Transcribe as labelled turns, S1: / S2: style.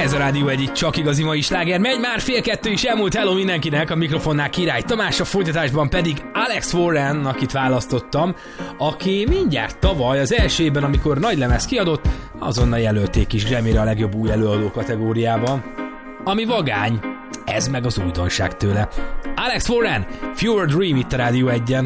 S1: Ez a Rádió egy csak igazi mai sláger. Megy már, 1:30 is elmúlt. Hello mindenkinek, a mikrofonnál Király Tamás, a folytatásban pedig Alex Warren, akit választottam, aki mindjárt tavaly az első évben, amikor nagy lemez kiadott, azonnal jelölték is Grammy-re a legjobb új előadó kategóriában. Ami vagány, ez meg az újdonság tőle. Alex Warren, Fewer Dream itt a Rádió 1-en.